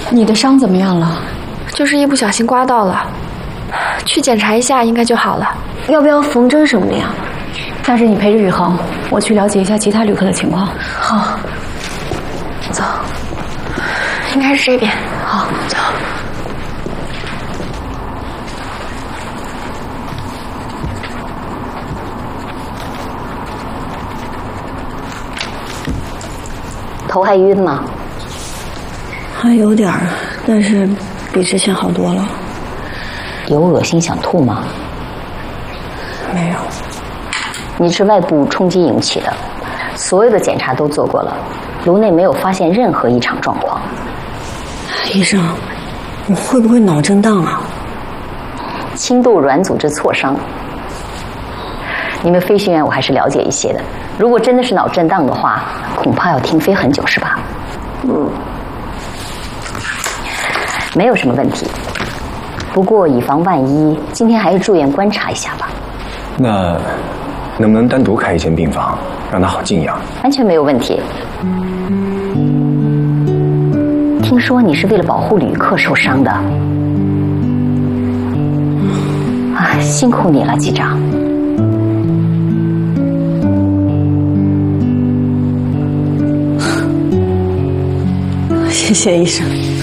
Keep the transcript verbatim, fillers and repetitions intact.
你的伤怎么样了？ 就是一不小心刮到了，去检查一下应该就好了。 要不要缝针什么的呀？大师，你陪着宇航，我去了解一下其他旅客的情况。 好，走，应该是这边。 好，走。 头还晕吗？ 还有点儿，但是比之前好多了。 有恶心想吐吗？ 没有。 你是外部冲击引起的，所有的检查都做过了，颅内没有发现任何异常状况。 医生，我会不会脑震荡啊？ 轻度软组织挫伤。你们飞行员我还是了解一些的，如果真的是脑震荡的话，恐怕要停飞很久，是吧？嗯，没有什么问题。不过以防万一，今天还是住院观察一下吧。 那能不能单独开一间病房，让他好静养？ 完全没有问题。听说你是为了保护旅客受伤的，啊，辛苦你了，机长。 谢谢医生。